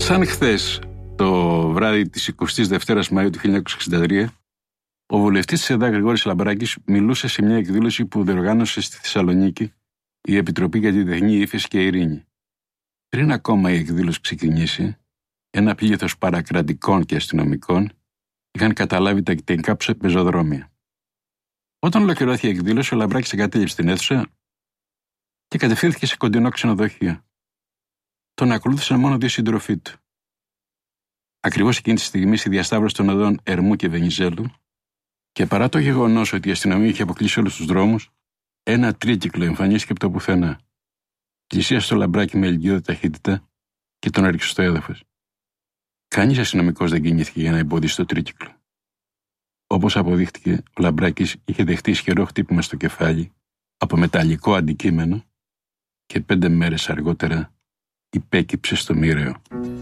Σαν χθες, το βράδυ της 22ης Μαΐου του 1963, ο βουλευτής της ΕΔΑ Γρηγόρης Λαμπράκης μιλούσε σε μια εκδήλωση που διοργάνωσε στη Θεσσαλονίκη η Επιτροπή για τη Διεθνή Ύφεση και Ειρήνη. Πριν ακόμα η εκδήλωση ξεκινήσει, ένα πλήθος παρακρατικών και αστυνομικών είχαν καταλάβει τα τεχνικά πεζοδρόμια. Όταν ολοκληρώθηκε η εκδήλωση, ο Λαμπράκης εγκατέλειψε την αίθουσα και κατευθύνθηκε σε κοντινό ξενοδοχείο. Τον ακολούθησαν μόνο 2 σύντροφοί του. Ακριβώς εκείνη τη στιγμή, στη διασταύρωση των οδών Ερμού και Βενιζέλου, και παρά το γεγονός ότι η αστυνομία είχε αποκλείσει όλους τους δρόμους, ένα τρίκυκλο εμφανίστηκε από το πουθενά. Πλησίασε στο Λαμπράκι με ηλικιώδη ταχύτητα και τον έριξε στο έδαφος. Κανείς αστυνομικός δεν κινήθηκε για να εμποδίσει το τρίκυκλο. Όπως αποδείχτηκε, ο Λαμπράκης είχε δεχτεί ισχυρό χτύπημα στο κεφάλι από μεταλλικό αντικείμενο και 5 μέρες αργότερα υπέκυψε στο μοιραίο.